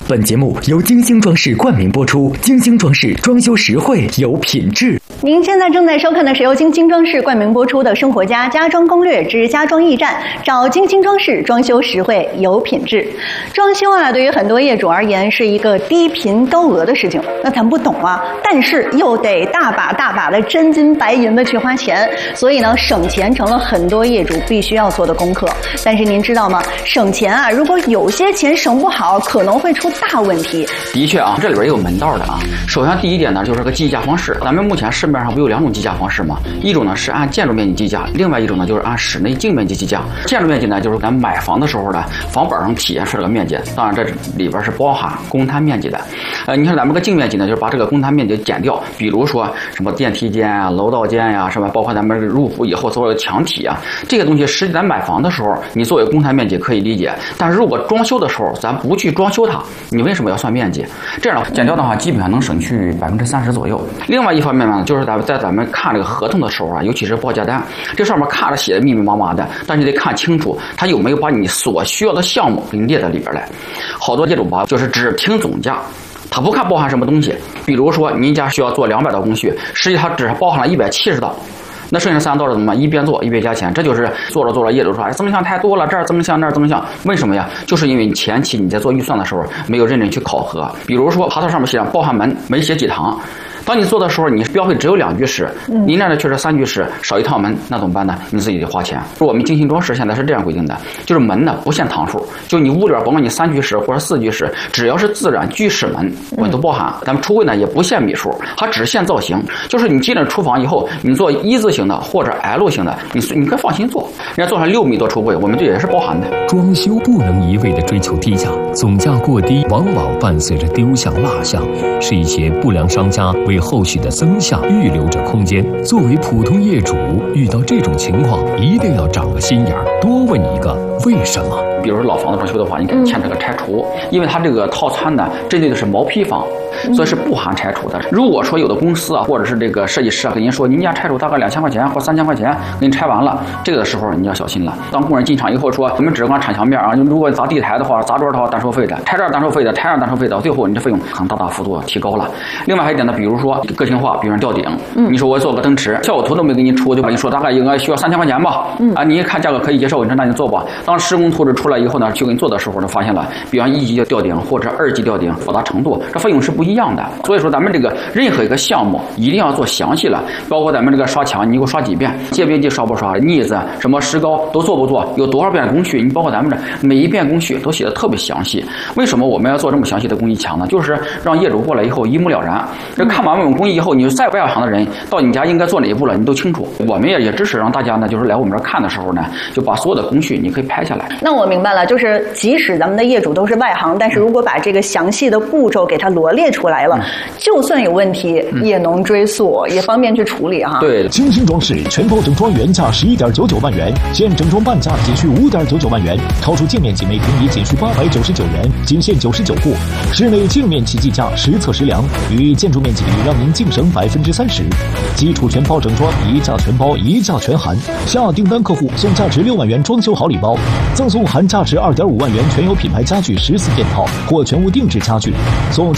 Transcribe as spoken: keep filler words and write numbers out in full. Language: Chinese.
本节目由金星装饰冠名播出，金星装饰装修实惠有品质。 您现在正在收看的是由金星装饰冠名播出的《生活家家装攻略之家装驿站》，找金星装饰，装修实惠有品质。装修啊，对于很多业主而言是一个低频高额的事情，那咱不懂啊，但是又得大把大把的真金白银的去花钱，所以呢，省钱成了很多业主必须要做的功课。但是您知道吗？省钱啊，如果有些钱省不好，可能会出大问题。 的确啊，这里边也有门道的啊。首先第一点呢，就是个计价方式。咱们目前市面上不有两种计价方式吗？一种呢是按建筑面积计价，另外一种呢就是按室内净面积计价。建筑面积呢，就是咱买房的时候呢，房本上体现出来的面积，当然这里边是包含公摊面积的。呃，你看咱们个净面积呢，就是把这个公摊面积减掉，比如说什么电梯间啊、楼道间呀、啊，什么包括咱们入户以后所有的墙体啊，这些东西实际咱买房的时候，你作为公摊面积可以理解，但是如果装修的时候咱不去装修它，你为什么要算面积？这样减掉的话，基本上能省去百分之三十左右。另外一方面呢，就是咱们在咱们看这个合同的时候啊，尤其是报价单，这上面看着写的密密麻麻的，但是你得看清楚，它有没有把你所需要的项目给你列在里边来。好多业主吧，就是只听总价。他不看包含什么东西，比如说您家需要做两百道工序，实际它只是包含了一百七十道，那剩下三道的怎么办？一边做一边加钱，这就是做着做着业主说，哎，增项太多了，这儿增项那儿增项，为什么呀？就是因为你前期你在做预算的时候没有认真去考核，比如说爬头上面写上包含门，没写几堂。当你做的时候，你标配只有两居室，您那儿却是三居室，少一套门，那怎么办呢？你自己得花钱。我们金星装饰现在是这样规定的，就是门呢不限堂数，就你屋里边甭管你三居室或者四居室，只要是自然居室门，我们都包含。咱们橱柜呢也不限米数，它只限造型，就是你进了厨房以后，你做一字形的或者 L 型的，你你可以放心做。人家做上六米多橱柜，我们这也是包含的。 装修不能一味的追求低价，总价过低往往伴随着丢项落项，是一些不良商家为后续的增项预留着空间。作为普通业主，遇到这种情况一定要长个心眼儿，多问一个为什么。 比如说老房子装修的话，你给签这个拆除，因为它这个套餐呢针对的是毛坯房，所以是不含拆除的。如果说有的公司啊，或者是这个设计师啊，跟您说您家拆除大概两千块钱或三千块钱，给你拆完了，这个的时候你要小心了。当工人进场以后说，我们只管铲墙面啊，如果砸地台的话、砸桌的话单收费的，拆这儿单收费的，拆那儿单收费的，最后你这费用可能大大幅度提高了。另外还有一点呢，比如说个性化，比如说吊顶，嗯、你说我做个灯池，效果图都没给你出，就把你说大概应该需要三千块钱吧，嗯、啊，你一看价格可以接受，你说那你做吧。当施工图纸出来以后呢，去给你做的时候就发现了，比方一级吊顶或者二级吊顶复杂程度，这费用是不一样的。所以说咱们这个任何一个项目一定要做详细了，包括咱们这个刷墙，你给我刷几遍，界面积刷不刷，腻子什么石膏都做不做，有多少遍的工序，你包括咱们这每一遍工序都写的特别详细。为什么我们要做这么详细的工艺墙呢？就是让业主过来以后一目了然。这看完我们工艺以后，你再外行的人到你家应该做哪一步了，你都清楚。我们也也支持让大家呢，就是来我们这看的时候呢，就把所有的工序你可以拍下来。 那我明白了，就是即使咱们的业主都是外行，但是如果把这个详细的步骤给它罗列出来了，嗯、就算有问题、嗯、也能追溯，也方便去处理哈。 对， 金星装饰全包整装原价十一点九九万元，现整装半价仅需五点九九万元，超出净面积每平米仅需八百九十九元，仅限九十九户。室内净面积计价实测实量，与建筑面积比让您净省百分之三十。基础全包整装，一价全包，一价全含。下订单客户送价值六万元装修好礼包，赠送含价值二点五万元全有品牌家具十四件套或全屋定制家具，送